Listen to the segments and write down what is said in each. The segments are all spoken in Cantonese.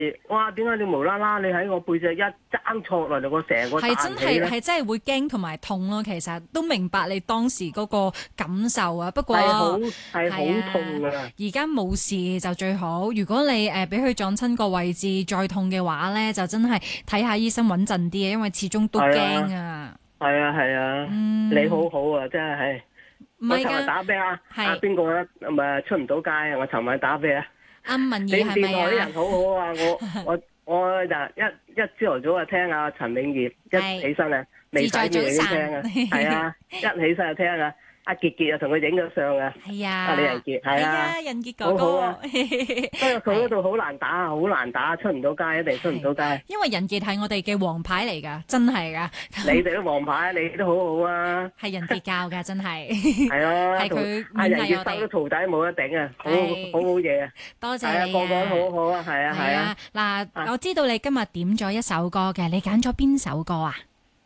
哇！點解你無啦啦你喺我背脊一爭錯落嚟，我成個係彈起咧？ 係真係會驚同埋痛咯。其實都明白你當時嗰個感受啊。不過係好痛啊！ 而家冇事就最好。如果你俾佢撞親個位置再痛嘅話咧，就真係睇下醫生穩陣啲啊，因為始終都驚啊。 係啊，你好好啊，真係。 唔係㗎， 我尋日打俾邊個咧？咪出唔到街啊！我尋晚打俾阿文儀係咪啊？ 你電台啲人好好啊！我就一朝頭早就聽阿陳永業，一起身啊，未洗面已經聽啊，係啊，一起身就聽啊。阿傑傑又同佢影咗相啊， 係啊， 阿李仁傑係啊， 仁傑哥哥， 好好啊。不過佢嗰度好難打，出唔到街，一定出唔到街。 因為仁傑係我哋嘅王牌嚟㗎，真係㗎。 你哋都王牌，你都好好啊。 係仁傑教㗎，真係。 係啊， 係佢阿仁傑收咗徒弟冇得頂啊，好嘢啊。 多謝你啊， 個個都好好啊，係啊。 嗱，我知道你今日點咗一首歌嘅，你揀咗邊首歌啊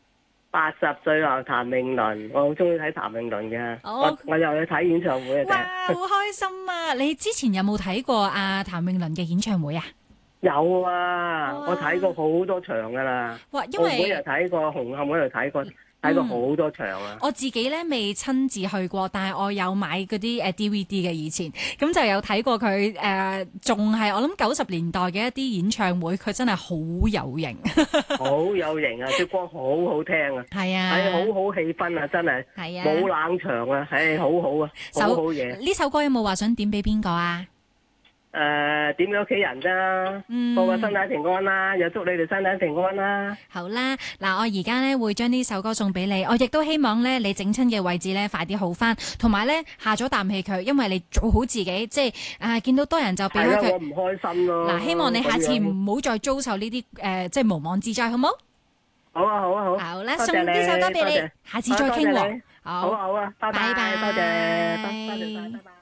？80歲後譚詠麟，我好中意睇譚詠麟嘅，我又去睇演唱會啊！ 哇，好開心啊！你之前有冇睇過阿譚詠麟嘅演唱會啊？ 有啊，我睇過好多場噶啦。 哇，因為澳門又睇過，紅磡嗰度睇過好多場啊！ 我自己咧未親自去過，但係我有買嗰啲DVD 嘅以前，咁就有睇過佢仲係我諗90年代嘅一啲演唱會，佢真係好有型， 好有型啊！啲歌好好聽啊， 係啊， 係好好氣氛啊，真係，係啊，冇冷場啊，係好好啊，好好嘢。 呢首歌有冇話想點俾邊個啊？ 點俾屋企人啫，個個身體平安啦，又祝你哋身體平安啦。 好啦，嗱，我而家咧會將呢首歌送俾你，我亦都希望咧你整親嘅位置咧快啲好翻，同埋咧下咗啖氣佢，因為你做好自己，即係見到多人就避開佢。 我唔開心咯。 嗱，希望你下次唔好再遭受呢啲即係無妄之災，好冇？ 好啊，好啊，好。 好啦，送呢首歌俾你，下次再傾喎。 好啊，好啊，拜拜，多謝，多謝，拜拜。